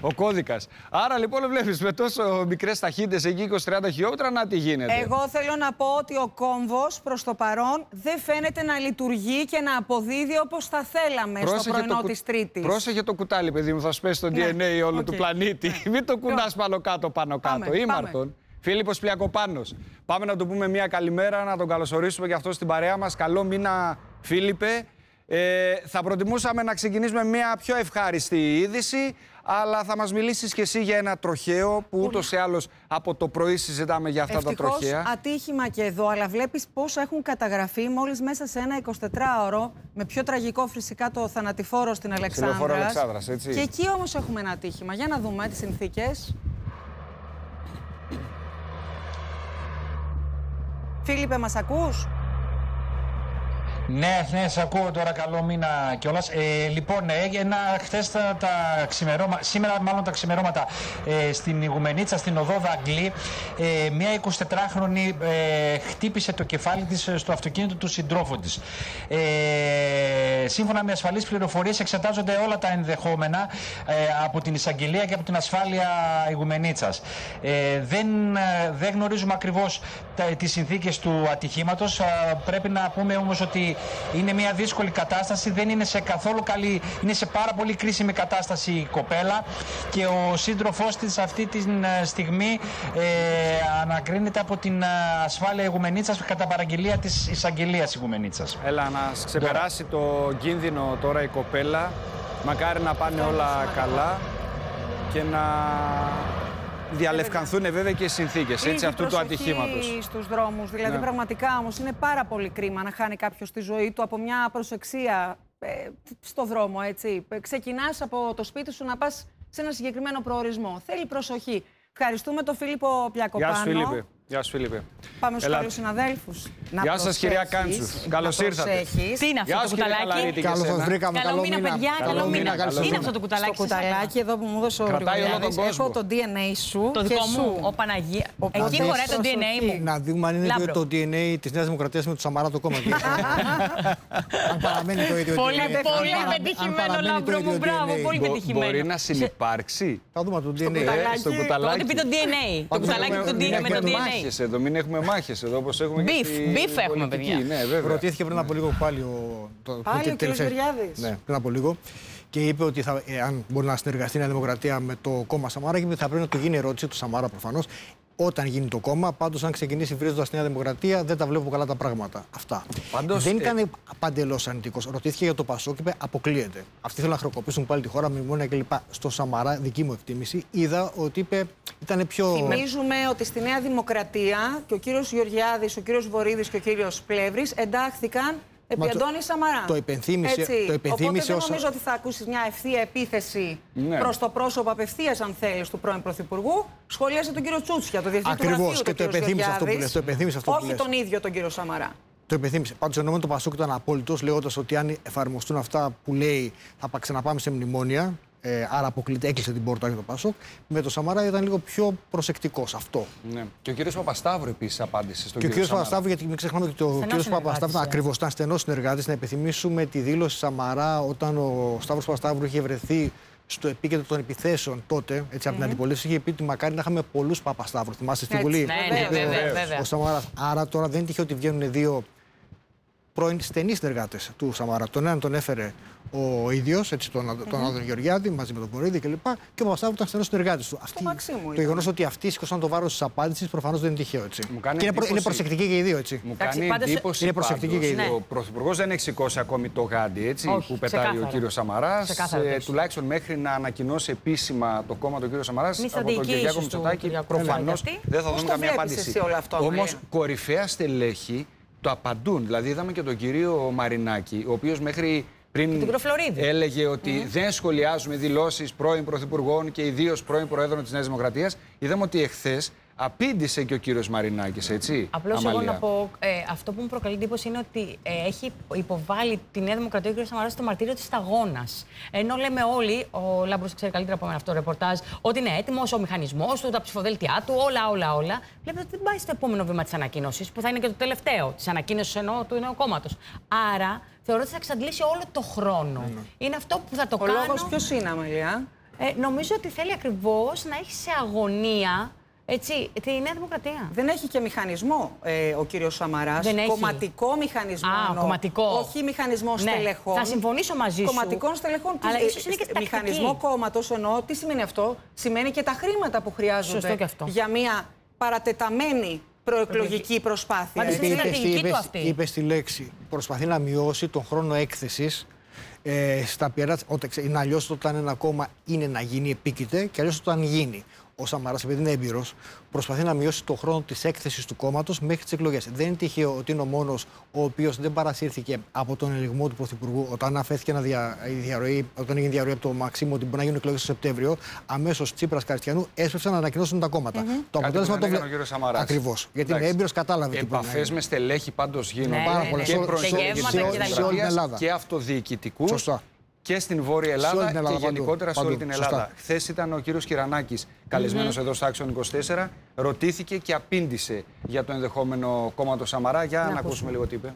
ο κώδικας. Άρα λοιπόν βλέπεις με τόσο μικρές ταχύτητες εκεί 20-30 χιλιόμετρα να τι γίνεται. Εγώ θέλω να πω ότι ο κόμβος προς το παρόν δεν φαίνεται να λειτουργεί και να αποδίδει όπως θα θέλαμε στο πρωινό της Τρίτης. Πρόσεχε το κουτάλι, παιδί μου, θα σου πέσει το DNA όλου του πλανήτη. Μην το κουνάς πάνω κάτω. Ήμαρτον. Φίλιππος Πλιακοπάνος. Πάμε να του πούμε μια καλημέρα, να τον καλωσορίσουμε και αυτό στην παρέα μας. Καλό μήνα, Φίλιππε. Θα προτιμούσαμε να ξεκινήσουμε μια πιο ευχάριστη είδηση, αλλά θα μας μιλήσεις και εσύ για ένα τροχαίο που ούτως ή άλλως από το πρωί συζητάμε για αυτά τα τροχαία. Ευτυχώς ατύχημα και εδώ, αλλά βλέπεις πόσα έχουν καταγραφεί μόλις μέσα σε ένα 24ωρο, με πιο τραγικό φυσικά το θανατηφόρο στην Αλεξάνδρας. Έτσι. Και εκεί όμως έχουμε ένα ατύχημα. Για να δούμε τις συνθήκες. Φίλιππε, μας ακούς? Ναι, σε ακούω τώρα. Καλό μήνα κιόλας. Λοιπόν, έγινα χθες σήμερα μάλλον τα ξημερώματα στην Ιγουμενίτσα, στην οδό Δαγκλή. Μια 24χρονη χτύπησε το κεφάλι της στο αυτοκίνητο του συντρόφου της. Σύμφωνα με ασφαλείς πληροφορίες, εξετάζονται όλα τα ενδεχόμενα από την εισαγγελία και από την ασφάλεια Ιγουμενίτσας. Δεν γνωρίζουμε ακριβώς τις συνθήκες του ατυχήματος. Πρέπει να πούμε όμως ότι είναι μια δύσκολη κατάσταση, δεν είναι σε καθόλου καλή, είναι σε πάρα πολύ κρίσιμη κατάσταση η κοπέλα και ο σύντροφός της αυτή τη στιγμή ανακρίνεται από την ασφάλεια Ιγουμενίτσας κατά παραγγελία της εισαγγελίας Ιγουμενίτσας. Έλα, να ξεπεράσει το κίνδυνο τώρα η κοπέλα, μακάρι να πάνε όλα καλά και να διαλευκανθούν βέβαια και οι συνθήκες αυτού του ατυχήματος. Στους δρόμους, δηλαδή πραγματικά όμως είναι πάρα πολύ κρίμα να χάνει κάποιος τη ζωή του από μια προσεξία στο δρόμο, έτσι. Ξεκινάς από το σπίτι σου να πας σε ένα συγκεκριμένο προορισμό. Θέλει προσοχή. Ευχαριστούμε τον Φίλιππο Πλιακοπάνο. Γεια σου, Φίλιππε. Γεια σου, Φίλιππε. Πάμε στους άλλους συναδέλφους. Γεια σας, κυρία Κάντσου. Καλώς ήρθατε. Τι είναι αυτό το κουταλάκι? Καλώς σας βρήκαμε. Καλό μήνα, παιδιά. Καλό μήνα. Τι είναι αυτό το κουταλάκι? Το κουταλάκι εδώ που μου έδωσε ο Γρηγοριάδης. Έχω το DNA σου. Το δικό μου. Ο Παναγία. Εκεί χωράει το DNA μου. Να δούμε αν είναι το DNA της Νέας Δημοκρατίας με του Σαμαρά το κόμμα. Αν παραμένει το ίδιο DNA. Πολύ πετυχημένο, Λάμπρο μου. Μπράβο, πολύ πετυχημένο. Μπορεί να συνυπάρξει. Θα δούμε το DNA. Στο κουταλάκι. Ό,τι πει το DNA. Το κουταλάκι του DNA με το DNA. Εδώ, μην έχουμε μάχες εδώ όπως έχουμε και Beef έχουμε, παιδιά. Ναι, βέβαια. Ρωτήθηκε πριν από λίγο πάλι ο κ. Γεωργιάδης. Ναι, πριν από λίγο. Και είπε ότι αν μπορεί να συνεργαστεί η Νέα Δημοκρατία με το κόμμα Σαμάρα, και θα πρέπει να του γίνει ερώτηση του Σαμάρα προφανώς. Όταν γίνει το κόμμα, πάντως, αν ξεκινήσει βρίζοντας στη Νέα Δημοκρατία, δεν τα βλέπω καλά τα πράγματα. Αυτά. Πάντως, δεν ήταν παντελώς αρνητικός. Ρωτήθηκε για το Πασόκ και είπε: αποκλείεται. Αυτοί θέλουν να χρεοκοπήσουν πάλι τη χώρα, μνημόνια κλπ. Στο Σαμαρά, δική μου εκτίμηση, είδα ότι είπε ήταν πιο. Θυμίζουμε ότι στη Νέα Δημοκρατία και ο κύριος Γεωργιάδης, ο κύριος Βορίδης και ο κύριος Πλεύρης εντάχθηκαν επί Αντώνη Σαμαρά. Το υπενθύμησε. Οπότε δεν νομίζω ότι θα ακούσεις μια ευθεία επίθεση προς το πρόσωπο απευθείας, αν θέλεις, του πρώην Πρωθυπουργού. Σχολίασε τον κύριο Τσούτσια, το διευθυντή του γραφείου του. Και το υπενθύμησε αυτό που λες. Όχι τον ίδιο τον κύριο Σαμαρά. Το υπενθύμησε. Πάντως, εννοούμε το Πασόκ ήταν απόλυτος, λέγοντας ότι αν εφαρμοστούν αυτά που λέει, θα ξαναπάμε σε μνημόνια. Άρα αποκλείται, έκλεισε την πόρτα για το Πασόκ. Με το Σαμαρά ήταν λίγο πιο προσεκτικός αυτό. Ναι. Και ο κύριος Παπασταύρου επίσης απάντησε στον κύριο Σαμαρά. Και ο κύριος Σαμαρά. Παπασταύρου, γιατί μην ξεχνάμε ότι ο κύριος Παπασταύρου ακριβώς ήταν στενός συνεργάτης. Να επιθυμίσουμε τη δήλωση Σαμαρά όταν ο Σταύρος Παπασταύρου είχε βρεθεί στο επίκεντρο των επιθέσεων τότε, έτσι, από την αντιπολίτευση, είχε πει ότι μακάρι να είχαμε πολλούς Παπασταύρου. Θυμάστε στην Βουλή. Ναι, βέβαια. Ο Σαμαράς. Άρα τώρα δεν τυχαίο ότι βγαίνουν δύο πρώην στενοί συνεργάτες του Σαμαρά. Τον έναν τον έφερε ο ίδιος, τον Άδωνη Γεωργιάδη, μαζί με τον Βορίδη κλπ. Και ο Παπασταύρου ήταν στενός συνεργάτης του. Το γεγονός ότι αυτοί σήκωσαν το βάρος της απάντησης προφανώς δεν είναι τυχαίο. Έτσι. Και είναι προσεκτικοί και οι δύο. Έτσι. Μου κάνει εντύπωση είναι προσεκτικοί και οι δύο. Ο Πρωθυπουργός δεν έχει σηκώσει ακόμη το γάντι, έτσι, που πετάει ο κύριος Σαμαράς. Τουλάχιστον μέχρι να ανακοινώσει επίσημα το κόμμα του κύριου Σαμαράς από τον Κυριάκο Μητσοτάκη, προφανώς δεν θα δούμε καμία απάντηση. Όμως κορυφαία στελέχη το απαντούν. Δηλαδή, είδαμε και τον κύριο Μαρινάκη, ο οποίος μέχρι πριν έλεγε ότι δεν σχολιάζουμε δηλώσεις πρώην Πρωθυπουργών και ιδίως πρώην Προέδρων της Νέας Δημοκρατίας. Είδαμε ότι εχθές απήντησε και ο κύριος Μαρινάκης, έτσι. Απλώς εγώ να πω, αυτό που μου προκαλεί εντύπωση είναι ότι έχει υποβάλει τη Νέα Δημοκρατία ο κ. Σαμαράς στο μαρτύριο της σταγόνας. Ενώ λέμε όλοι, ο Λάμπρος ξέρει καλύτερα από μένα αυτό το ρεπορτάζ, ότι είναι έτοιμος ο μηχανισμός του, τα ψηφοδέλτιά του, όλα. Βλέπετε ότι δεν πάει στο επόμενο βήμα της ανακοίνωσης, που θα είναι και το τελευταίο, της ανακοίνωσης εννοώ του νέου κόμματος. Άρα θεωρώ ότι θα εξαντλήσει όλο το χρόνο. Είναι αυτό που θα το κάνω. Ο λόγος ποιος είναι, Αμαλία? Νομίζω ότι θέλει ακριβώς να έχει σε αγωνία τη Νέα Δημοκρατία. Δεν έχει και μηχανισμό ο κύριος Σαμαράς. Κομματικό μηχανισμό. Κομματικό. Όχι μηχανισμό στελεχών. Θα συμφωνήσω μαζί σου. Κομματικών στελεχών. Αλλά ίσως είναι και μηχανισμό κόμματος εννοώ. Τι σημαίνει αυτό? Σημαίνει και τα χρήματα που χρειάζονται για μια παρατεταμένη προεκλογική προσπάθεια. Είπε στη λέξη. Προσπαθεί να μειώσει τον χρόνο έκθεσης στα πειρά. Αλλιώς όταν ένα κόμμα είναι να γίνει επίκειται και αλλιώς όταν γίνει. Ο Σαμαράς, επειδή είναι έμπειρος, προσπαθεί να μειώσει τον χρόνο της έκθεσης του κόμματος μέχρι τις εκλογές. Δεν είναι τυχαίο ότι είναι ο μόνος ο οποίος δεν παρασύρθηκε από τον ελιγμό του Πρωθυπουργού όταν αφέθηκε όταν έγινε διαρροή από το Μαξίμου ότι μπορεί να γίνουν εκλογές το Σεπτέμβριο. Αμέσως Τσίπρας Καριστιανού έσπευσαν να ανακοινώσουν τα κόμματα. Το αποτέλεσμα το βλέπει. Ακριβώς. Γιατί είναι έμπειρος, κατάλαβε τι μπορεί. Επαφές με στελέχη πάντως γίνονται και προσωπικότητες και αυτοδιοικητικούς. Και στην Βόρεια Ελλάδα και γενικότερα σε όλη την Ελλάδα. Χθες ήταν ο κύριος Κυρανάκης καλεσμένος εδώ στο Άξιον 24. Ρωτήθηκε και απήντησε για το ενδεχόμενο κόμμα του Σαμαρά. Για να ακούσουμε λίγο τι είπε.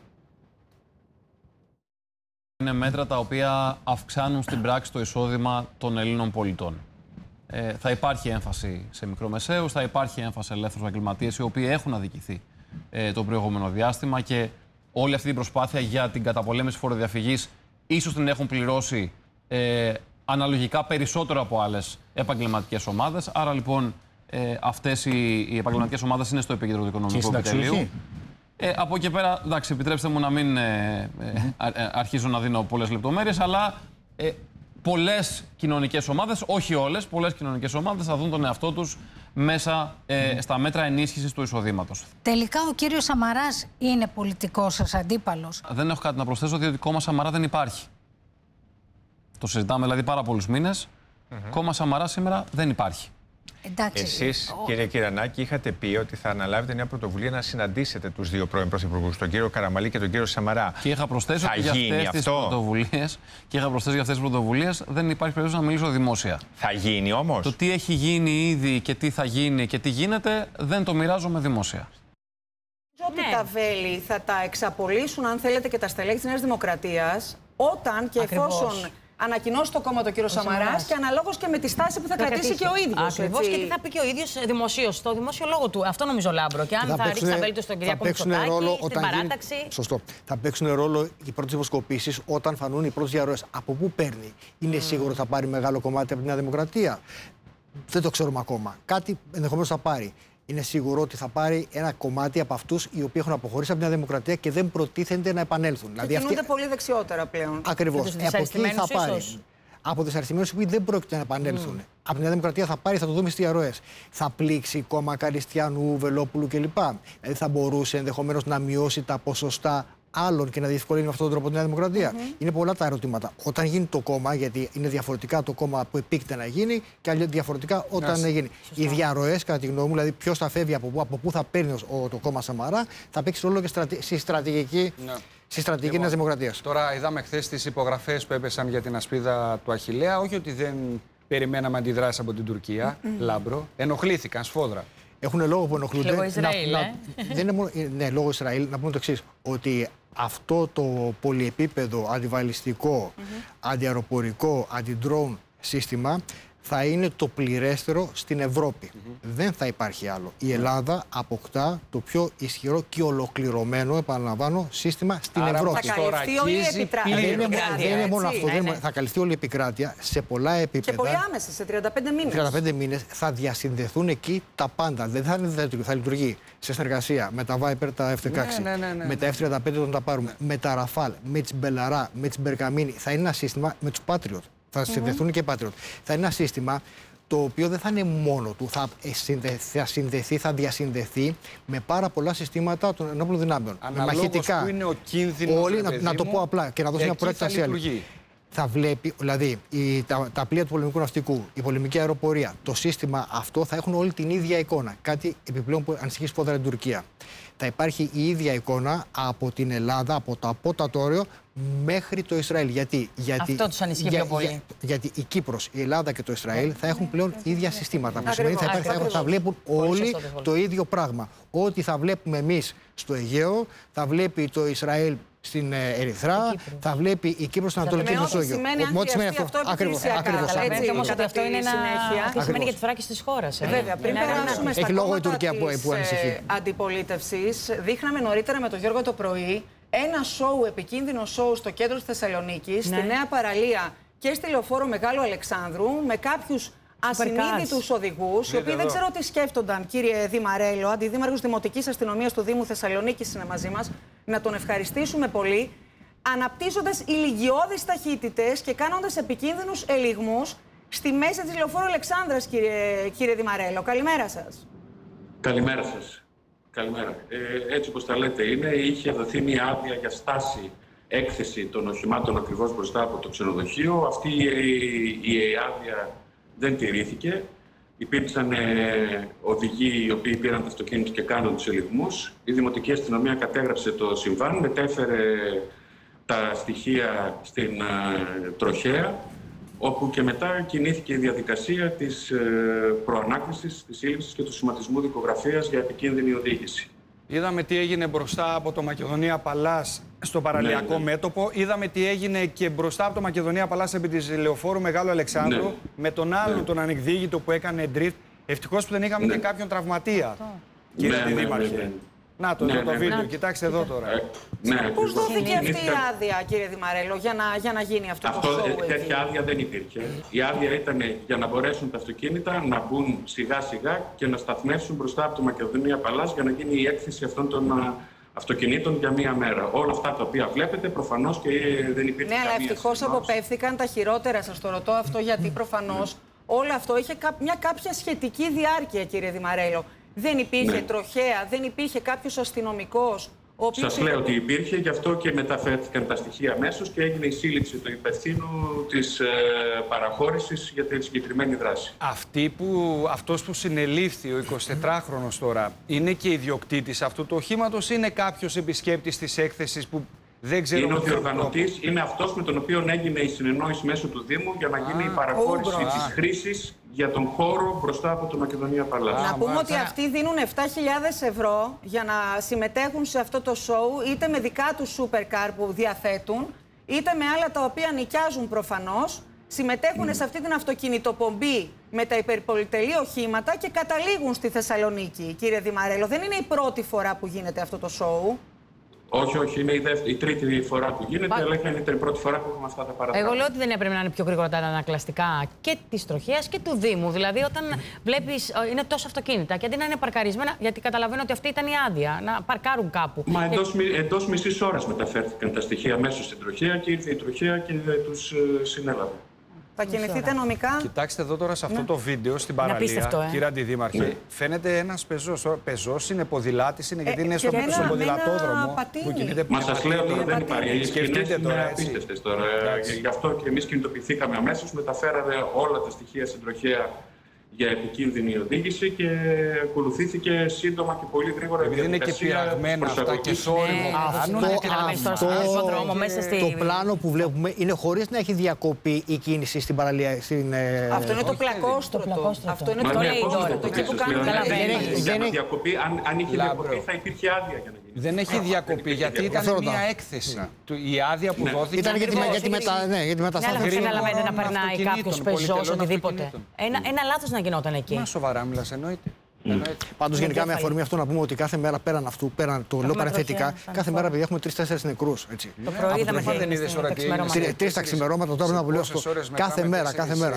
Είναι μέτρα τα οποία αυξάνουν στην πράξη το εισόδημα των Ελλήνων πολιτών. Θα υπάρχει έμφαση σε μικρομεσαίους, θα υπάρχει έμφαση σε ελεύθερους επαγγελματίες οι οποίοι έχουν αδικηθεί το προηγούμενο διάστημα και όλη αυτή την προσπάθεια για την καταπολέμηση φοροδιαφυγής ίσως την έχουν πληρώσει αναλογικά περισσότερο από άλλες επαγγελματικές ομάδες. Άρα λοιπόν αυτές οι επαγγελματικές ομάδες είναι στο επίκεντρο του οικονομικού επιτελείου. Από εκεί πέρα, εντάξει, επιτρέψτε μου να μην αρχίζω να δίνω πολλές λεπτομέρειες, αλλά πολλές κοινωνικές ομάδες, όχι όλες, πολλές κοινωνικές ομάδες θα δουν τον εαυτό τους μέσα στα μέτρα ενίσχυσης του εισοδήματος. Τελικά ο κύριος Σαμαράς είναι πολιτικός σας αντίπαλος? Δεν έχω κάτι να προσθέσω, διότι κόμμα Σαμαρά δεν υπάρχει. Το συζητάμε δηλαδή πάρα πολλούς μήνες. Κόμμα Σαμαρά σήμερα δεν υπάρχει. Εσείς, κύριε Κυρανάκη, είχατε πει ότι θα αναλάβετε μια πρωτοβουλία να συναντήσετε τους δύο πρώην πρωθυπουργούς, τον κύριο Καραμανλή και τον κύριο Σαμαρά. Και είχα προσθέσει ότι για αυτές τις πρωτοβουλίες δεν υπάρχει περίπτωση να μιλήσω δημόσια. Θα γίνει όμως? Το τι έχει γίνει ήδη και τι θα γίνει και τι γίνεται δεν το μοιράζομαι δημόσια. Ότι τα βέλη θα τα εξαπολύσουν, αν θέλετε, και τα στελέχη της Νέας Δημοκρατίας όταν και εφόσον ανακοινώσει το κόμμα του κύριο Σαμαράς και αναλόγως και με τη στάση που θα κρατήσει και ο ίδιος. Ακριβώς, και τι θα πει και ο ίδιος δημοσίως, στο δημόσιο λόγο του. Αυτό νομίζω, Λάμπρο. Και αν θα ρίξει τα βέλη του στον Κυριάκο Μητσοτάκη, στην παράταξη. Σωστό. Θα παίξουν ρόλο οι πρώτες δημοσκοπήσεις όταν φανούν οι πρώτες διαρροές. Από πού παίρνει? Είναι σίγουρο ότι θα πάρει μεγάλο κομμάτι από τη Νέα Δημοκρατία? Δεν το ξέρουμε ακόμα. Κάτι ενδεχομένως θα πάρει. Είναι σίγουρο ότι θα πάρει ένα κομμάτι από αυτούς οι οποίοι έχουν αποχωρήσει από τη Νέα Δημοκρατία και δεν προτίθενται να επανέλθουν. Δηλαδή κινούνται πολύ δεξιότερα πλέον. Ακριβώς. Από εκεί θα πάρει. Από δυσαρεστημένους που δεν πρόκειται να επανέλθουν. Από τη Νέα Δημοκρατία θα πάρει, θα το δούμε στις διαρροές. Θα πλήξει κόμμα Καριστιανού, Βελόπουλου κλπ. Δηλαδή θα μπορούσε ενδεχομένως να μειώσει τα ποσοστά άλλων και να διευκολύνει με αυτόν τον τρόπο τη Νέα Δημοκρατία. Είναι πολλά τα ερωτήματα. Όταν γίνει το κόμμα, γιατί είναι διαφορετικά το κόμμα που επίκειται να γίνει και διαφορετικά όταν γίνει. Οι διαρροές, κατά τη γνώμη μου, δηλαδή ποιος θα φεύγει από πού θα παίρνει το κόμμα Σαμαρά, θα παίξει ρόλο και στη στρατηγική. Στη στρατηγική Νέας Δημοκρατίας. Τώρα είδαμε χθες τις υπογραφές που έπεσαν για την ασπίδα του Αχιλλέα. Όχι ότι δεν περιμέναμε αντιδράσεις από την Τουρκία, Λάμπρο. Ενοχλήθηκαν σφόδρα. Έχουν λόγο που ενοχλούνται. Λόγω Ισραήλ. Δεν είναι μόνο, ναι, λόγω Ισραήλ. Να πούμε το εξής, ότι αυτό το πολυεπίπεδο αντιβαλιστικό, αντιαεροπορικό, αντιντρόουν σύστημα θα είναι το πληρέστερο στην Ευρώπη. Δεν θα υπάρχει άλλο. Η Ελλάδα αποκτά το πιο ισχυρό και ολοκληρωμένο, επαναλαμβάνω, σύστημα στην Ευρώπη. Θα καλυφθεί όλη η επικράτεια. Δεν είναι μόνο αυτό. Θα καλυφθεί όλη η επικράτεια σε πολλά επίπεδα. Και πολύ άμεσα, σε 35 μήνες. 35 μήνες θα διασυνδεθούν εκεί τα πάντα. Δεν θα λειτουργεί σε συνεργασία με τα Viper, τα F-16, με τα F-35 όταν τα πάρουμε, με τα Rafale, με τις Μπελαρά, με τις Μπερκαμίνη. Θα είναι ένα σύστημα με τους Patriot. Θα συνδεθούν και οι Patriot. Θα είναι ένα σύστημα το οποίο δεν θα είναι μόνο του. Θα διασυνδεθεί με πάρα πολλά συστήματα των ενόπλων δυνάμεων. Με μαχητικά. Που είναι ο κίνδυνος, όλοι, να το πω απλά και να δώσω μια προέκταση άλλη. Θα βλέπει, δηλαδή, τα πλοία του πολεμικού ναυτικού, η πολεμική αεροπορία, το σύστημα αυτό θα έχουν όλη την ίδια εικόνα. Κάτι επιπλέον που ανησυχεί σπόδρα την Τουρκία. Θα υπάρχει η ίδια εικόνα από την Ελλάδα, από το απότατο όριο μέχρι το Ισραήλ. Γιατί αυτό τους ανησυχεί πιο πολύ. Γιατί η Κύπρος, η Ελλάδα και το Ισραήλ θα έχουν πλέον ίδια συστήματα. Που σημαίνει θα βλέπουν όλοι το ίδιο πράγμα. Ό,τι θα βλέπουμε εμείς στο Αιγαίο, θα βλέπει το Ισραήλ στην Ερυθρά, θα βλέπει η Κύπρος στην Ανατολική Μεσόγειο. Ό,τι σημαίνει αυτό ακριβώς. Καταλαβαίνετε όμως ότι αυτό είναι ένα σημαίνει για τη θωράκιση της χώρας. Βέβαια, πριν περάσουμε στα κόμματα της αντιπολίτευσης, δείχναμε νωρίτερα με τον Γιώργο το πρωί ένα σόου, επικίνδυνο σόου στο κέντρο της Θεσσαλονίκης, στη Νέα Παραλία και στη Λεωφόρο Μεγάλου Αλεξάνδρου, με κάποιους ασυνείδητους οδηγούς, οι οποίοι δεν ξέρω τι σκέφτονταν, κύριε Δημαρέλο, αντιδήμαρχος Δημοτικής Αστυνομίας του Δήμου Θεσσαλονίκης είναι μαζί μας, να τον ευχαριστήσουμε πολύ, αναπτύσσοντας ηλικιώδεις ταχύτητες και κάνοντας επικίνδυνους ελιγμούς στη μέση της Λεωφόρου Αλεξάνδρας, κύριε Δημαρέλο. Καλημέρα σας. Καλημέρα σας. Καλημέρα. Έτσι όπως τα λέτε είναι, είχε δοθεί μια άδεια για στάση έκθεση των οχημάτων ακριβώς μπροστά από το ξενοδοχείο. Αυτή η άδεια δεν τηρήθηκε. Υπήρξαν οδηγοί οι οποίοι πήραν το αυτοκίνητο και κάνουν τους ελιγμούς. Η Δημοτική Αστυνομία κατέγραψε το συμβάν, μετέφερε τα στοιχεία στην τροχέα, όπου και μετά κινήθηκε η διαδικασία της προανάκρισης, της σύλληψης και του σηματισμού δικογραφίας για επικίνδυνη οδήγηση. Είδαμε τι έγινε μπροστά από το Μακεδονία Παλάς στο παραλιακό μέτωπο. Είδαμε τι έγινε και μπροστά από το Μακεδονία Παλάς επί της Λεωφόρου Μεγάλου Αλεξάνδρου με τον άλλον τον ανεκδίκητο που έκανε ντριφτ. Ευτυχώς που δεν είχαμε και κάποιον τραυματία. Κύριε Δήμαρχε. Να το βίντεο, κοιτάξτε εδώ τώρα. Πώς δόθηκε αυτή η άδεια, κύριε Δημαρέλο, για να γίνει αυτό το σόου? Τέτοια άδεια δεν υπήρχε. Η άδεια ήταν για να μπορέσουν τα αυτοκίνητα να μπουν σιγά σιγά και να σταθμεύσουν μπροστά από το Μακεδονία Παλάς για να γίνει η έκθεση αυτών των αυτοκινήτων για μία μέρα. Όλα αυτά τα οποία βλέπετε προφανώς και δεν υπήρχε. Ναι, αλλά ευτυχώς αποπέφθηκαν τα χειρότερα. Σας το ρωτώ αυτό γιατί προφανώς όλο αυτό είχε μια κάποια σχετική διάρκεια, κύριε Δημαρέλο. Δεν υπήρχε τροχέα, δεν υπήρχε κάποιος αστυνομικός. Σας λέω ότι υπήρχε, γι' αυτό και μεταφέρθηκαν τα στοιχεία αμέσως και έγινε η σύλληψη του υπευθύνου της παραχώρησης για τη συγκεκριμένη δράση. Αυτός που συνελήφθη, ο 24χρονος τώρα, είναι και ιδιοκτήτης αυτού του οχήματος, είναι κάποιος επισκέπτης της έκθεσης που δεν ξέρω? Είναι ο διοργανωτής, είναι αυτός με τον οποίο έγινε η συνεννόηση μέσω του Δήμου για να γίνει η παραχώρηση της χρήσης για τον χώρο μπροστά από το Μακεδονία Παλάς. Να πούμε ότι αυτοί δίνουν 7.000 ευρώ για να συμμετέχουν σε αυτό το σόου, είτε με δικά τους σούπερ καρ που διαθέτουν, είτε με άλλα τα οποία νοικιάζουν προφανώς, συμμετέχουν σε αυτή την αυτοκινητοπομπή με τα υπερπολιτελή οχήματα και καταλήγουν στη Θεσσαλονίκη, κύριε Δημαρέλο. Δεν είναι η πρώτη φορά που γίνεται αυτό το σόου. Όχι, είναι η τρίτη φορά που γίνεται, αλλά είναι η πρώτη φορά που έχουμε αυτά τα παραδείγματα. Εγώ λέω ότι δεν έπρεπε να είναι πιο γρήγορα τα ανακλαστικά και της τροχέας και του Δήμου. Δηλαδή, όταν βλέπεις είναι τόσα αυτοκίνητα και αντί να είναι παρκαρισμένα, γιατί καταλαβαίνω ότι αυτή ήταν η άδεια, να παρκάρουν κάπου. Μα εντός μισής ώρας μεταφέρθηκαν τα στοιχεία αμέσως στην τροχέα και ήρθε η τροχέα και τους συνέλαβε. Θα κινηθείτε νομικά? Κοιτάξτε εδώ τώρα σε αυτό το βίντεο στην παραλία, κύριε Αντιδήμαρχε. Φαίνεται ένας πεζός. Πεζός είναι, ποδηλάτης είναι, γιατί είναι στον ποδηλατόδρομο. Μα σας λέω τώρα, δεν υπάρχει. Οι σκηνές είναι απίστευτες τώρα. Γι' αυτό και εμείς κινητοποιηθήκαμε αμέσως, μεταφέραμε όλα τα στοιχεία στην τροχέα για επικίνδυνη οδήγηση και ακολουθήθηκε σύντομα και πολύ γρήγορα η διαδικασία. Είναι και πειραγμένα αυτά και θόρυβο. Το πλάνο που βλέπουμε είναι χωρίς να έχει διακοπεί η κίνηση στην παραλία. Αυτό είναι το πλακόστρωτο. Αυτό είναι το λέει τώρα. Το εκεί που κάνουν διακοπή. Αν είχε διακοπεί θα υπήρχε άδεια για να γίνει. Δεν έχει διακοπή γιατί ήταν μια έκθεση. Η άδεια που δόθηκε ήταν για τη μεταστάση. Δεν καταλαβαίνετε να περνάει κάποιος πεζός, οτιδήποτε. Ένα λάθος να γινόταν εκεί. Μα σοβαρά μιλάς, εννοείται. Πάντως, γενικά, με αφορμή αυτό να πούμε ότι κάθε μέρα πέραν αυτού, το λέω παρενθετικά, κάθε μέρα παιδιά έχουμε 3-4 νεκρούς. Το πρωί είδαμε δεν είδες ώρα τι έγινε. 3 τα ξημερώματα, τώρα να που λέω αυτό. Κάθε μέρα.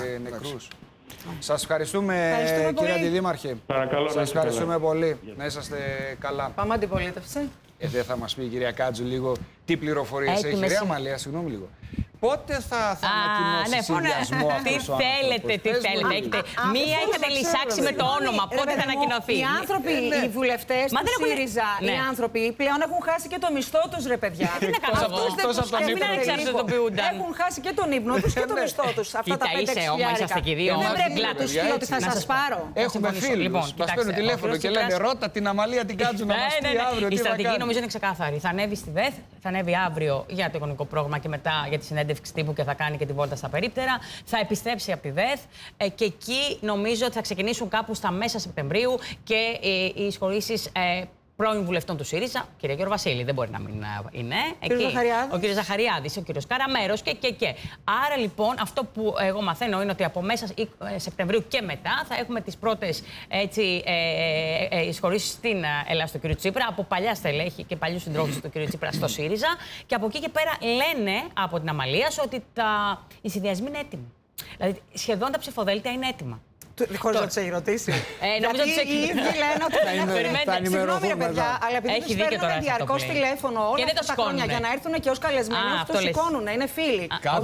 Σας ευχαριστούμε, κύριε Αντιδήμαρχε. Σας ευχαριστούμε πολύ. Να είσαστε καλά. Πάμε αντιπολίτευση. Δεν θα μας πει η κυρία Κάτζου λίγο τι πληροφορίες έχει? Κυρία Αμαλία, συγγνώμη λίγο. Πότε θα ανακοινώσει συνδυασμό αυτός ο Τι θέλετε. Μία είχατε λυσάξει με το όνομα. Πότε θα ανακοινωθεί? Οι άνθρωποι, οι βουλευτές του ΣΥΡΙΖΑ, οι άνθρωποι πλέον έχουν χάσει και το μισθό τους, ρε παιδιά. Τι να κάνω εγώ? Μην ανεξαρτητοποιούνταν. Έχουν χάσει και τον ύπνο τους και το μισθό τους. Αυτά τα 5.000. Είσαστε και δύο. Δεν πρέπει να τους πει ότι θα σας πάρω. Έχουμε φίλους. Μας παίρνουν τηλέφωνο και λένε ρώτα την Αμαλία την Κάτζου να μας πει αύριο. Η στρατηγική νομίζω είναι ξεκάθαρη. Θα ανέβει στη ΔΕΘ, θα ανέβει αύριο για το οικονομικό πρόγραμμα και μετά για τη συνέντευξη τύπου και θα κάνει και τη βόλτα στα περίπτερα. Θα επιστρέψει από τη ΔΕΘ και εκεί νομίζω ότι θα ξεκινήσουν κάπου στα μέσα Σεπτεμβρίου και οι εισχωρήσεις πρώην βουλευτών του ΣΥΡΙΖΑ, κύριε Γιώργο Βασίλη, δεν μπορεί να μην είναι. Ο κύριος Ζαχαριάδης, ο κύριος Καραμέρος και. Άρα λοιπόν, αυτό που εγώ μαθαίνω είναι ότι από μέσα Σεπτεμβρίου και μετά θα έχουμε τις πρώτες εισχωρήσεις στην Ελλάδα του κύριου Τσίπρα, από παλιά στελέχη και παλιούς συντρόφους του κύριου Τσίπρα στο ΣΥΡΙΖΑ. Και από εκεί και πέρα λένε από την Αμαλίας ότι οι συνδυασμοί είναι έτοιμοι. Δηλαδή, σχεδόν τα ψηφοδέλτια είναι έτοιμα. Χωρίς να τους έχει ρωτήσει. Νομίζω ότι οι ίδιοι λένε ότι δεν έχουν. Συγγνώμη, ρε παιδιά, αλλά επειδή τους παίρνουν διαρκώς τηλέφωνο όλα αυτά τα χρόνια για να έρθουν και ως καλεσμένοι, τους το σηκώνουν, είναι φίλοι.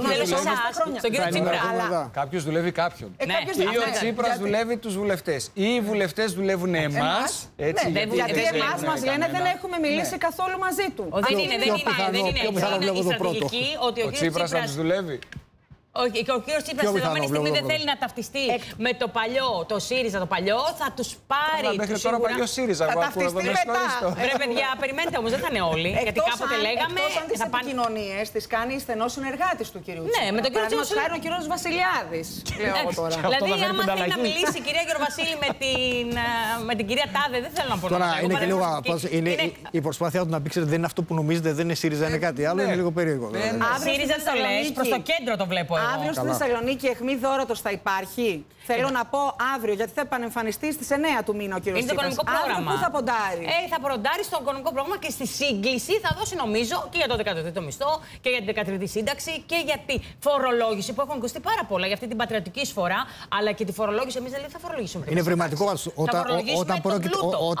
Κάποιος δουλεύει κάποιον. Ή ο Τσίπρας δουλεύει τους βουλευτές. Ή οι βουλευτές δουλεύουν εμάς. Γιατί εμάς μας λένε δεν έχουμε μιλήσει καθόλου μαζί του. Δεν είναι η στρατηγική ότι ο Τσίπρας θα τους δουλεύει. Και ο κύριος Τσίπρας στη δεδομένη στιγμή δεν θέλει να ταυτιστεί με το παλιό, το ΣΥΡΙΖΑ το παλιό, θα τους πάρει. Μέχρι τώρα παλιό ΣΥΡΙΖΑ. Θα ταυτιστεί μετά. Ρε παιδιά, περιμένετε όμως, δεν θα είναι όλοι. Γιατί κάποτε λέγαμε. Εκτός αν τις επικοινωνίες τις κάνει στενός συνεργάτης του κυρίου Τσίπρα. Ναι, με τον κύριο Τσίπρα. Χάρη ο κύριος Βασιλιάδης. Λέω τώρα. Δηλαδή, άμα θέλει να μιλήσει η κυρία Γεωργοβασίλη με την κυρία Τάδε, δεν θέλω να πω. Τώρα είναι και λίγο. Η προσπάθειά του να πει δεν είναι αυτό που νομίζετε, δεν είναι ΣΥΡΙΖΑ, είναι κάτι άλλο, είναι λίγο περίεργο. ΣΥΡΙΖΑ το λε, προς το κέντρο το βλέπω. Αύριο στη Θεσσαλονίκη αιχμή δώρωτος θα υπάρχει. Θέλω να πω αύριο, γιατί θα επανεμφανιστεί στις 9 του μήνα ο κύριος Τσίπρας. Είναι το οικονομικό πρόγραμμα. Πού θα ποντάρει? Θα ποντάρει στο οικονομικό πρόγραμμα και στη σύγκληση θα δώσει νομίζω και για το 13ο μισθό και για την 13η σύνταξη και για τη φορολόγηση που έχουν κοστίσει πάρα πολλά για αυτή την πατριωτική εισφορά. Αλλά και τη φορολόγηση εμείς δεν θα φορολογήσουμε. Είναι βρηματικό όταν πρόκειται.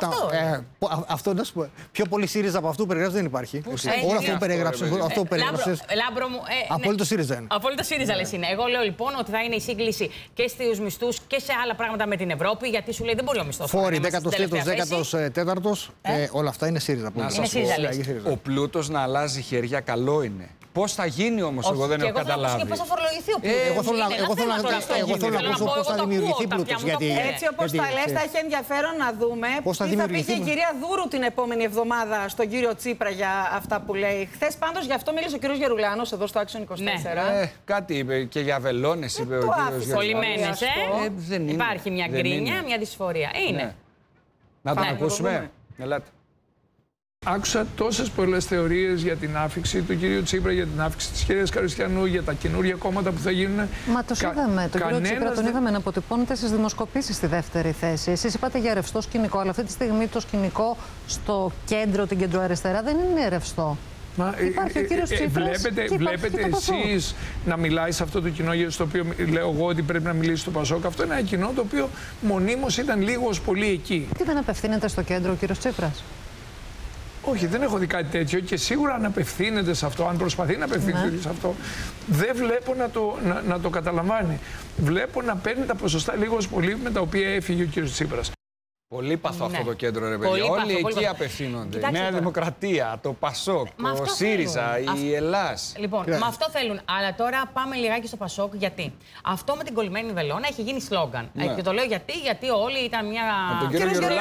Αυτό να σου πω. Πιο πολύ ΣΥΡΙΖΑ από αυτού που περιγράψει δεν υπάρχει. Όλο αυτό που περιγράψει. Λάμπρο μου. Απόλυτο ΣΥΡΙΖΑ είναι. Απόλυτο ΣΥΡΙΖΑ λες είναι. Εγώ λέω λοιπόν ότι θα είναι η σύγκληση και στους μισθούς και σε άλλα πράγματα με την Ευρώπη, γιατί σου λέει δεν μπορεί ο μισθός. Φόροι, 13ο, 14ο, όλα αυτά είναι ΣΥΡΙΖΑ. Ο πλούτος να αλλάζει χέρια καλό είναι. Πώς θα γίνει όμως, εγώ δεν έχω καταλάβει. Και πώς θα φορολογηθεί ο πλούτος. Εγώ θέλω να ακούσω πώς θα δημιουργηθεί πλούτος. Έτσι όπως τα λες, θα έχει ενδιαφέρον να δούμε τι θα πει και η κυρία Δούρου την επόμενη εβδομάδα στον κύριο Τσίπρα για αυτά που λέει. Χθες πάντως γι' αυτό μίλησε ο κύριος Γερουλάνος εδώ στο Action 24. Κάτι είπε και για βελόνες, είπε ο κύριος Γερουλάνος. Κολλημένες, Υπάρχει μια γκρίνια, μια δυσφορία. Είναι. Να τον ακούσουμε. Ελάτε. Άκουσα τόσες πολλές θεωρίες για την άφιξη του κυρίου Τσίπρα, για την άφιξη της κυρίας Καριστιανού, για τα καινούργια κόμματα που θα γίνουν. Μα το είδαμε. Τον κύριο Τσίπρα τον είδαμε να αποτυπώνεται στις δημοσκοπήσεις στη δεύτερη θέση. Εσείς είπατε για ρευστό σκηνικό, αλλά αυτή τη στιγμή το σκηνικό στο κέντρο, την κεντροαριστερά, δεν είναι ρευστό. Υπάρχει ο κύριος Τσίπρας βλέπετε εσείς να μιλάει σε αυτό το κοινό στο οποίο λέω εγώ ότι πρέπει να μιλήσει στο Πασόκ. Αυτό είναι ένα κοινό το οποίο μονίμως ήταν λίγος πολύ εκεί. Τι δεν απευθύνεται στο κέντρο ο κύριος Τσίπρας? Όχι, δεν έχω δει κάτι τέτοιο και σίγουρα αν απευθύνεται σε αυτό, αν προσπαθεί να απευθύνεται σε αυτό, δεν βλέπω να το καταλαμβάνει. Βλέπω να παίρνει τα ποσοστά λίγος πολύ με τα οποία έφυγε ο κύριος Τσίπρας. Πολύ παθό αυτό το κέντρο, ρε παιδιά. Όλοι εκεί απευθύνονται. Η Νέα Δημοκρατία, το Πασόκ, ο ΣΥΡΙΖΑ, η Ελλάς. Λοιπόν, με αυτό θέλουν. Αλλά τώρα πάμε λιγάκι στο Πασόκ. Γιατί αυτό με την κολλημένη βελόνα έχει γίνει σλόγγαν. Και το λέω γιατί όλοι ήταν μια. Τον κύριο Γερουλάνο.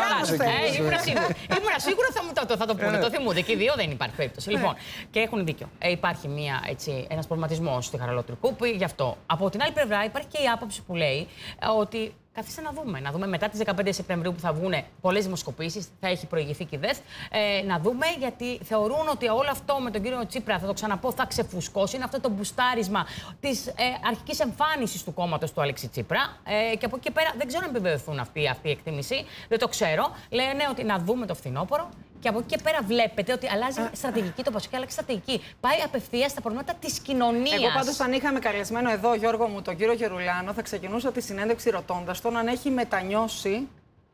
Ήμουν σίγουρα θα το πούνε. Το θυμούνται. Και οι δύο δεν υπάρχει περίπτωση. Λοιπόν, και έχουν δίκιο. Υπάρχει ένας προβληματισμός στη Χαραλότρου γι' αυτό. Από την άλλη πλευρά υπάρχει και η άποψη που λέει ότι. Καθίστε να δούμε μετά τις 15 Σεπτεμβρίου που θα βγουν πολλές δημοσκοπήσεις, θα έχει προηγηθεί και η ΔΕΘ, να δούμε γιατί θεωρούν ότι όλο αυτό με τον κύριο Τσίπρα, θα το ξαναπώ, θα ξεφουσκώσει. Είναι αυτό το μπουστάρισμα της αρχικής εμφάνισης του κόμματος του Αλέξη Τσίπρα. Και από εκεί και πέρα δεν ξέρω αν επιβεβαιωθούν αυτή η εκτίμηση, δεν το ξέρω. Λένε ότι να δούμε το φθινόπωρο. Και από εκεί και πέρα βλέπετε ότι αλλάζει στρατηγική το Πασόκ, αλλάζει στρατηγική. Πάει απευθείας στα προβλήματα της κοινωνίας. Εγώ πάντως, αν είχαμε καλεσμένο εδώ, Γιώργο μου, τον κύριο Γερουλάνο, θα ξεκινούσα τη συνέντευξη ρωτώντας τον αν έχει μετανιώσει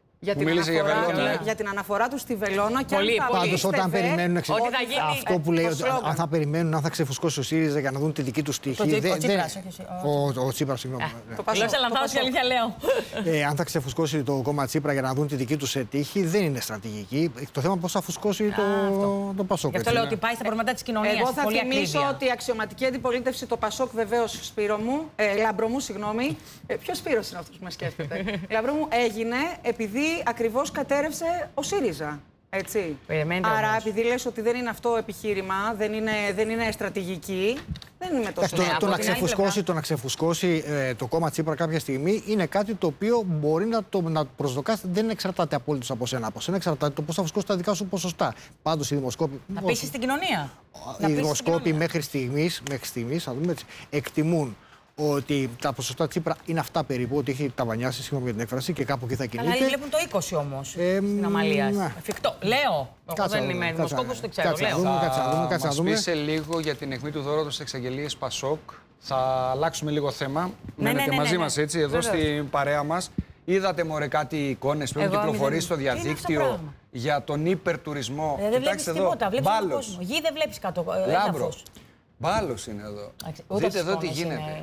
για την αναφορά του στη βελόνα και πάντως όταν περιμένουν αυτό που λέει ότι αν θα περιμένουν αν θα ξεφουσκώσει ο ΣΥΡΙΖΑ για να δουν τη δική του τύχη. Ο Τσίπρας, συγγνώμη. Αν θα ξεφουσκώσει το κόμμα Τσίπρα για να δουν τη δική του τύχη, δεν είναι στρατηγική. Το θέμα πώς θα φουσκώσει το Πασόκ. Γι' αυτό λέω ότι πάει στα προβλήματα της κοινωνίας. Εγώ θα θυμίσω ότι η αξιωματική αντιπολίτευση, το Πασόκ, βεβαίως, Λάμπρο μου, συγγνώμη. Ποιος Σπύρος είναι αυτός που με σκέφτεται? Λάμπρο μου, έγινε επειδή ακριβώς κατέρευσε ο ΣΥΡΙΖΑ. Έτσι. Άρα, επειδή λες ότι δεν είναι αυτό επιχείρημα, δεν είναι στρατηγική, δεν είναι τόσο το να ξεφουσκώσει το κόμμα Τσίπρα κάποια στιγμή είναι κάτι το οποίο μπορεί να προσδοκάσει. Δεν εξαρτάται απολύτως από σένα. Από σένα εξαρτάται το πώς θα φουσκώσει τα δικά σου ποσοστά. Πάντως οι δημοσκόποι. Να πείσεις στην κοινωνία. Οι δημοσκόποι μέχρι στιγμής, εκτιμούν ότι τα ποσοστά Τσίπρα είναι αυτά περίπου, ότι έχει ταβανιάσει, συγγνώμη για την έκφραση, και κάπου εκεί θα κινείται. Αλλά βλέπουν το 20 όμως στην Αμαλία. Εφικτό. Λέω. Εγώ δεν είμαι δημοσκόπος, δεν ξέρω. Κάτσε να δούμε. Μας πείσαι λίγο για την αιχμή του δώρατος στις εξαγγελίες Πασόκ. Θα αλλάξουμε λίγο θέμα. Μένετε μαζί μας έτσι, εδώ στην παρέα μας. Είδατε μωρέ κάτι εικόνες που έχουν κυκλοφορήσει στο διαδίκτυο για τον υπερτουρισμό. Δεν βλέπεις τίποτα. Βλέπεις τον κόσμο. Γη δεν βλέπεις κάτω. Λάμπρος. Μπάλος είναι εδώ. Δείτε εδώ τι γίνεται.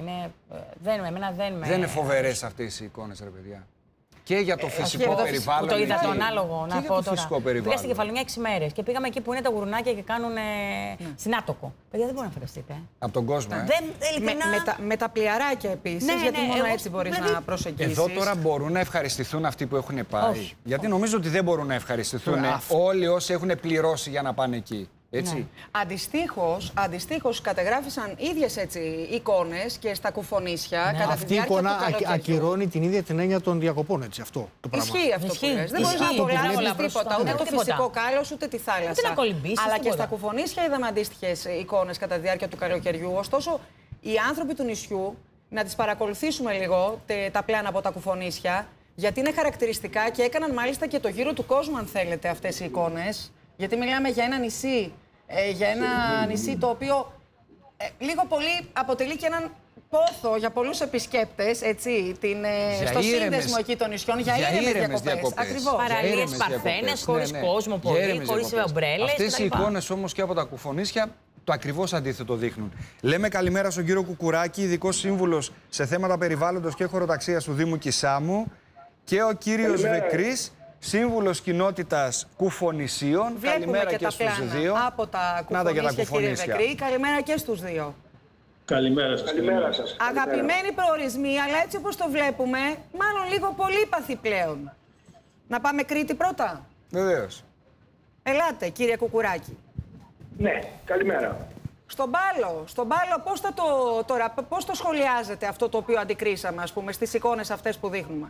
Δεν είναι φοβερές αυτές οι εικόνες, ρε παιδιά. Και για το φυσικό περιβάλλον. Το είδα το ανάλογο, να πω τώρα. Φυσικό περιβάλλον. Πήγα στην Κεφαλονιά 6 μέρες και πήγαμε εκεί που είναι τα γουρνάκια και κάνουν συνάτοκο. Παιδιά, δεν μπορεί να φανταστείτε. Από τον κόσμο. Με τα πλοιαράκια επίσης, γιατί μόνο έτσι μπορείς να προσεγγίσεις. Εδώ τώρα μπορούν να ευχαριστηθούν αυτοί που έχουν πάει. Γιατί νομίζω ότι δεν μπορούν να ευχαριστηθούν όλοι όσοι έχουν πληρώσει για να πάνε εκεί. Έτσι. Ναι. Αντιστοίχως κατεγράφησαν ίδιες έτσι εικόνες και στα κουφονίσια. Ναι. Αυτή η εικόνα ακυρώνει την ίδια την έννοια των διακοπών, έτσι, αυτό το πράγμα. Ισχύει αυτό που λες. Δεν μπορείς να απολαύσεις τίποτα, ούτε το φυσικό κάλος, ούτε τη θάλασσα. Αλλά και στα κουφονίσια είδαμε αντίστοιχες εικόνες κατά τη διάρκεια του καλοκαιριού. Ωστόσο, οι άνθρωποι του νησιού, να τις παρακολουθήσουμε λίγο, τα πλάνα από τα κουφονίσια, γιατί είναι χαρακτηριστικά και έκαναν μάλιστα και το γύρο του κόσμου, αν θέλετε, αυτές οι εικόνες. Γιατί μιλάμε για ένα νησί το οποίο λίγο πολύ αποτελεί και έναν πόθο για πολλούς επισκέπτες, στο σύνδεσμο εκεί των νησιών για ήρεμες διακοπές. Ακριβώς. Παραλίες παρθένες, χωρίς κόσμο πολύ, χωρίς ομπρέλες. Αυτές οι εικόνες όμως και από τα κουφονίσια το ακριβώς αντίθετο δείχνουν. Λέμε καλημέρα στον κύριο Κουκουράκη, ειδικός σύμβουλος σε θέματα περιβάλλοντος και χωροταξίας του Δήμου Κισάμου, και ο κύριος Βεκρής, σύμβουλος κοινότητας Κουφονησίων. Καλημέρα και στους δύο. Από τα κουφονίσια, κύριε Βεκρή. Καλημέρα και στους δύο. Καλημέρα σας. Αγαπημένοι προορισμοί, αλλά έτσι όπως το βλέπουμε, μάλλον λίγο πολύπαθη πλέον. Να πάμε Κρήτη πρώτα. Βεβαίως. Ελάτε, κύριε Κουκουράκη. Ναι, καλημέρα. Στον Πάλο, πώς το σχολιάζετε αυτό το οποίο αντικρίσαμε, ας πούμε, στις εικόνες αυτές που δείχνουμε?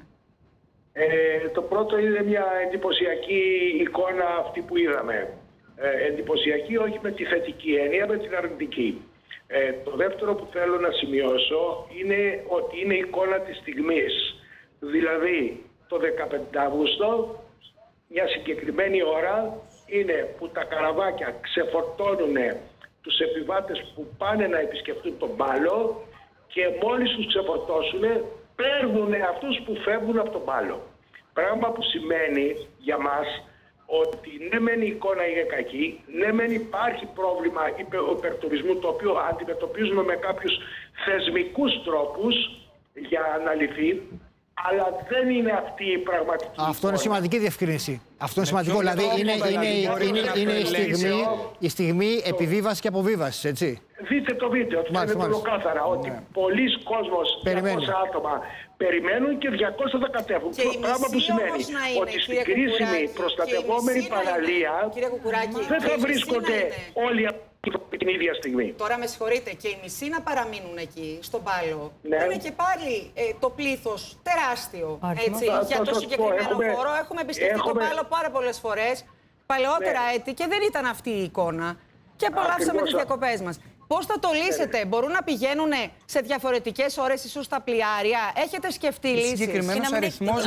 Το πρώτο είναι μια εντυπωσιακή εικόνα αυτή που είδαμε. Εντυπωσιακή όχι με τη θετική έννοια, με την αρνητική. Το δεύτερο που θέλω να σημειώσω είναι ότι είναι εικόνα της στιγμής. Δηλαδή, το 15 Αύγουστο, μια συγκεκριμένη ώρα, είναι που τα καραβάκια ξεφορτώνουν τους επιβάτες που πάνε να επισκεφτούν τον Πάλο και μόλις τους ξεφορτώσουν, παίρνουν αυτούς που φεύγουν από τον Πάλο. Πράγμα που σημαίνει για μας ότι ναι μεν η εικόνα είναι κακή, ναι μεν υπάρχει πρόβλημα υπερτουρισμού, το οποίο αντιμετωπίζουμε με κάποιους θεσμικούς τρόπους για να λυθεί, αλλά δεν είναι αυτή η πραγματική Αυτό εικόνα. είναι σημαντική διευκρίνηση. Αυτό είναι σημαντικό. Δηλαδή είναι η στιγμή επιβίβασης και αποβίβασης, έτσι. Δείτε το βίντεο, το είναι ολοκάθαρα ότι πολλοί κόσμος, 200 άτομα περιμένουν και 200 θα κατέβουν. Πράγμα που σημαίνει ότι στην κρίσιμη προστατευόμενη παραλία δεν θα βρίσκονται όλοι την ίδια στιγμή. Τώρα με συγχωρείτε, και οι μισοί να παραμείνουν εκεί, στον Πάλο. Ναι. Είναι και πάλι το πλήθος τεράστιο. Έτσι, για το συγκεκριμένο χώρο. Έχουμε επισκεφτεί τον Πάλο πάρα πολλές φορές, παλαιότερα έτη, και δεν ήταν αυτή η εικόνα. Και απολαύσαμε τις διακοπές μας. Πώς θα το λύσετε, μπορούν να πηγαίνουν σε διαφορετικές ώρες, ίσως στα πλοιάρια? Έχετε σκεφτεί λύσεις? Συγκεκριμένος αριθμός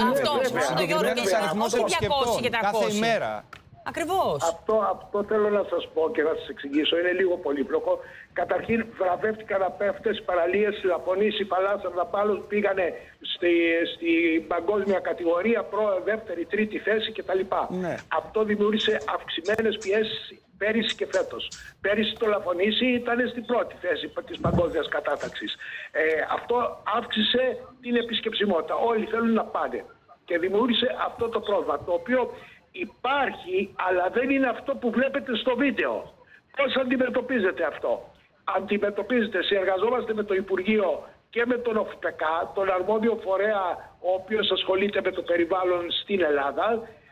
κάθε ημέρα. Ακριβώς. Αυτό θέλω να σας πω και να σας εξηγήσω. Είναι λίγο πολύπλοκο. Καταρχήν, βραβεύτηκαν από αυτές τις παραλίες. Λαπονήσι, Παλάσσα, Δαπάλος πήγανε στην παγκόσμια κατηγορία, δεύτερη, τρίτη θέση κτλ. Ναι. Αυτό δημιούργησε αυξημένες πιέσεις πέρυσι και φέτος. Πέρυσι το Λαφωνήσι ήταν στην πρώτη θέση της παγκόσμιας κατάταξης. Αυτό αύξησε την επισκεψιμότητα. Όλοι θέλουν να πάνε. Και δημιούργησε αυτό το πρόβλημα, το οποίο υπάρχει, αλλά δεν είναι αυτό που βλέπετε στο βίντεο. Πώς αντιμετωπίζετε αυτό? Αντιμετωπίζετε, συνεργαζόμαστε με το Υπουργείο και με τον ΟΦΠΕΚΑ, τον αρμόδιο φορέα ο οποίος ασχολείται με το περιβάλλον στην Ελλάδα.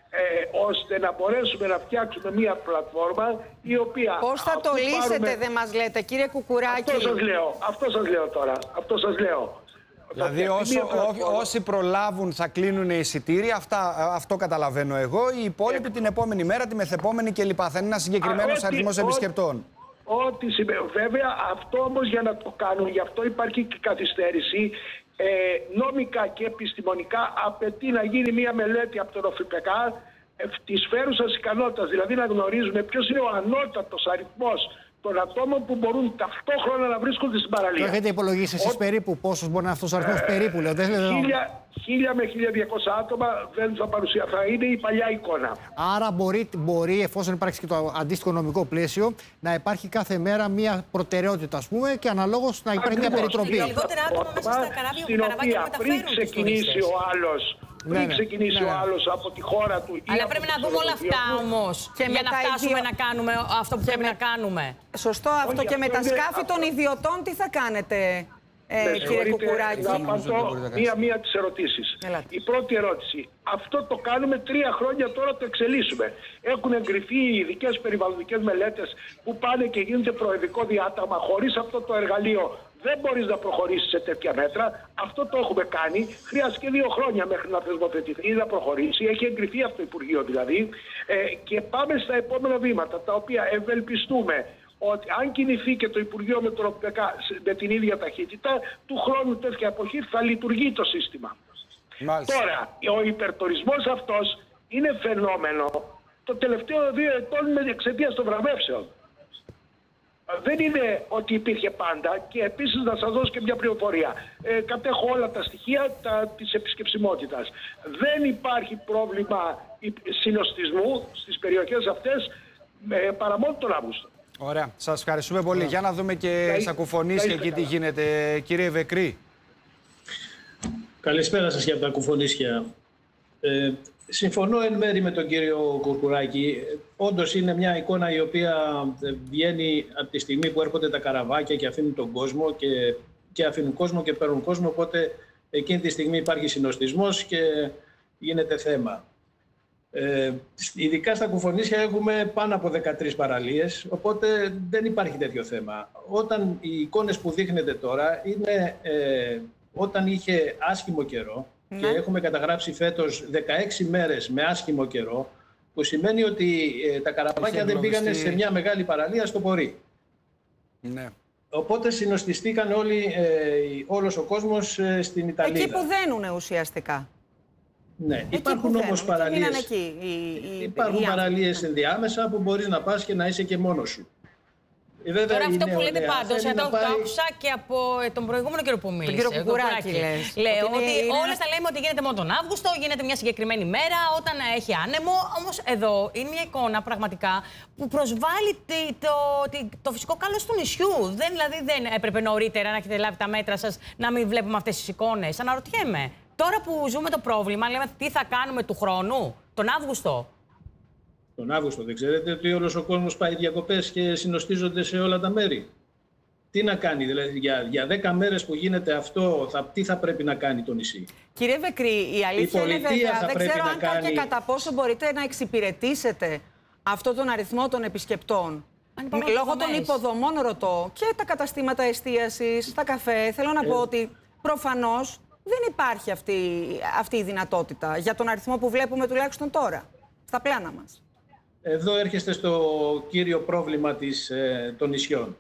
ώστε να μπορέσουμε να φτιάξουμε μια πλατφόρμα η οποία... Πώς θα το λύσετε, δεν μας λέτε, κύριε Κουκουράκη? Αυτό σας λέω τώρα. Αυτό σας λέω. Δηλαδή όσοι προλάβουν θα κλείνουν εισιτήρια, αυτό καταλαβαίνω εγώ. Οι υπόλοιποι την επόμενη μέρα, τη μεθεπόμενη κλπ. Θα είναι ένα συγκεκριμένος αριθμός επισκεπτών. Ό,τι σημαίνει. Βέβαια, αυτό όμως για να το κάνουν, γι' αυτό υπάρχει και καθυστέρηση. Νόμικα και επιστημονικά απαιτεί να γίνει μια μελέτη από τον ΟΦΠΚ της φέρουσας ικανότητας, δηλαδή να γνωρίζουμε ποιος είναι ο ανώτατος αριθμός των ατόμων που μπορούν ταυτόχρονα να βρίσκονται στην παραλία. Το έχετε υπολογίσει εσείς περίπου πόσος μπορεί να είναι αυτός ο αριθμός? Περίπου, λέω. 1000 με 1200 άτομα δεν θα παρουσιαστούν. Θα είναι η παλιά εικόνα. Άρα μπορεί, εφόσον υπάρξει και το αντίστοιχο νομικό πλαίσιο, να υπάρχει κάθε μέρα μια προτεραιότητα, ας πούμε, και αναλόγως να υπάρχει μια περιτροπή. Λιγότερα άτομα μέσα στα καράβια που μεταφέρουν πριν ξεκινήσει ο άλλος. Πριν ξεκινήσει ο άλλος από τη χώρα του. Αλλά πρέπει να δούμε όλα αυτά όμως για να φτάσουμε να κάνουμε αυτό που πρέπει να κάνουμε. Σωστό αυτό. Και με τα σκάφη των ιδιωτών τι θα κάνετε, κύριε Κουκουράκη? Να απαντώ μία τις ερωτήσεις. Η πρώτη ερώτηση. Αυτό το κάνουμε 3 χρόνια τώρα, το εξελίσσουμε. Έχουν εγκριθεί οι ειδικές περιβαλλοντικές μελέτες που πάνε και γίνεται προεδρικό διάταγμα. Χωρίς αυτό το εργαλείο δεν μπορείς να προχωρήσεις σε τέτοια μέτρα. Αυτό το έχουμε κάνει. Χρειάστηκε 2 χρόνια μέχρι να θεσμοθετηθεί, να προχωρήσει. Έχει εγκριθεί αυτό το Υπουργείο δηλαδή. Και πάμε στα επόμενα βήματα, τα οποία ευελπιστούμε ότι αν κινηθεί και το Υπουργείο με τον ΟΠΕΚ με την ίδια ταχύτητα, του χρόνου τέτοια εποχή θα λειτουργεί το σύστημα. Μάλιστα. Τώρα, ο υπερτουρισμός αυτός είναι φαινόμενο το τελευταίο 2 ετών με εξαιτίας των βραβεύσεων. Δεν είναι ότι υπήρχε πάντα. Και επίσης να σας δώσω και μια πληροφορία. Κατέχω όλα τα στοιχεία της επισκεψιμότητας. Δεν υπάρχει πρόβλημα συνοστισμού στις περιοχές αυτές παρά μόνο τον Αύγουστο. Ωραία. Σας ευχαριστούμε πολύ. Για να δούμε και Σακουφωνίσια εκεί τι γίνεται. Κύριε Βεκρή. Καλησπέρα σας για τα Κουφωνίσια. Συμφωνώ εν μέρη με τον κύριο Κουρκουράκη. Όντως είναι μια εικόνα η οποία βγαίνει από τη στιγμή που έρχονται τα καραβάκια και αφήνουν τον κόσμο και αφήνουν κόσμο και παίρνουν κόσμο. Οπότε εκείνη τη στιγμή υπάρχει συνοστισμός και γίνεται θέμα. Ειδικά στα Κουφωνίσια έχουμε πάνω από 13 παραλίες, οπότε δεν υπάρχει τέτοιο θέμα. Όταν οι εικόνες που δείχνετε τώρα είναι όταν είχε άσχημο καιρό, και έχουμε καταγράψει φέτος 16 μέρες με άσχημο καιρό, που σημαίνει ότι τα καραβάκια δεν πήγανε σε μια μεγάλη παραλία στο Πορί. Ναι. Οπότε συνοστιστήκαν όλος ο κόσμος στην Ιταλία. Εκεί που δένουν ουσιαστικά. Ναι, υπάρχουν όμως παραλίες, υπάρχουν παραλίες ενδιάμεσα που μπορείς να πας και να είσαι και μόνος σου. Τώρα αυτό που λέτε πάντως, το άκουσα και από τον προηγούμενο κύριο που μίλησε. Τον κύριο Κουκουράκη. Λέω ότι όλα τα λέμε ότι γίνεται μόνο τον Αύγουστο, γίνεται μια συγκεκριμένη μέρα, όταν έχει άνεμο. Όμως εδώ είναι μια εικόνα πραγματικά που προσβάλλει το φυσικό κάλος του νησιού. Δηλαδή δεν έπρεπε νωρίτερα να έχετε λάβει τα μέτρα σας να μην βλέπουμε αυτές τις εικόνες? Αναρωτιέμαι. Τώρα που ζούμε το πρόβλημα, λέμε τι θα κάνουμε του χρόνου, τον Αύγουστο. Τον Αύγουστο δεν ξέρετε ότι όλος ο κόσμος πάει διακοπές και συνοστίζονται σε όλα τα μέρη? Τι να κάνει, δηλαδή για 10 μέρες που γίνεται αυτό, τι θα πρέπει να κάνει το νησί? Κύριε Βεκρή, η αλήθεια είναι βέβαια, δεν ξέρω αν και κατά πόσο μπορείτε να εξυπηρετήσετε αυτόν τον αριθμό των επισκεπτών. Λόγω των υποδομών ρωτώ, και τα καταστήματα εστίασης, τα καφέ, θέλω να πω ότι προφανώς δεν υπάρχει αυτή η δυνατότητα για τον αριθμό που βλέπουμε τουλάχιστον τώρα, στα πλάνα μας. Εδώ έρχεστε στο κύριο πρόβλημα των νησιών.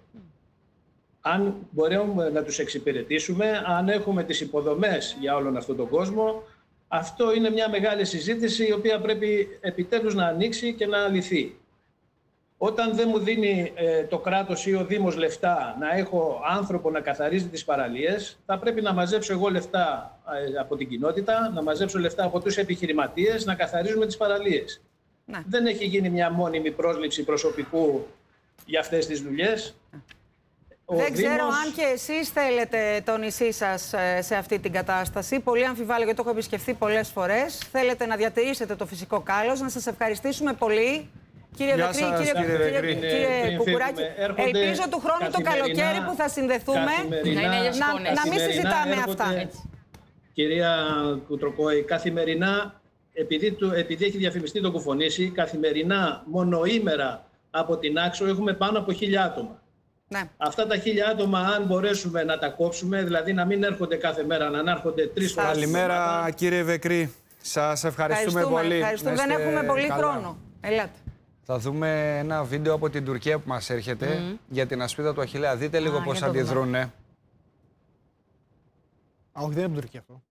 Αν μπορούμε να τους εξυπηρετήσουμε, αν έχουμε τις υποδομές για όλον αυτόν τον κόσμο, αυτό είναι μια μεγάλη συζήτηση η οποία πρέπει επιτέλους να ανοίξει και να λυθεί. Όταν δεν μου δίνει το κράτος ή ο Δήμος λεφτά να έχω άνθρωπο να καθαρίζει τις παραλίες, θα πρέπει να μαζέψω εγώ λεφτά από την κοινότητα, να μαζέψω λεφτά από τους επιχειρηματίες, να καθαρίζουμε τις παραλίες. Ναι. Δεν έχει γίνει μια μόνιμη πρόσληψη προσωπικού για αυτές τις δουλειές. Δεν ξέρω αν και εσείς θέλετε το νησί σας σε αυτή την κατάσταση. Πολύ αμφιβάλλω, γιατί το έχω επισκεφθεί πολλές φορές. Θέλετε να διατηρήσετε το φυσικό κάλος. Να σας ευχαριστήσουμε πολύ. Κύριε Βεκρή, κύριε Κουκουράκη, ελπίζω του χρόνου το καλοκαίρι που θα συνδεθούμε να μην συζητάμε αυτά. Κυρία Κουτροκόη, καθημερινά επειδή έχει διαφημιστεί το Κουφονήσι, καθημερινά, μονοήμερα από την Άξο έχουμε πάνω από 1.000 άτομα. Ναι. Αυτά τα 1.000 άτομα, αν μπορέσουμε να τα κόψουμε, δηλαδή να μην έρχονται κάθε μέρα, να έρχονται 3 φορές. Καλημέρα, κύριε Βεκρή. Σας ευχαριστούμε πολύ. Ευχαριστούμε. Δεν έχουμε πολύ χρόνο. Ελάτε. Θα δούμε ένα βίντεο από την Τουρκία που μας έρχεται για την ασπίδα του Αχιλλέα. Δείτε λίγο πώς αντιδρούνε. Όχι, δεν είναι από την Τουρκία αυτό.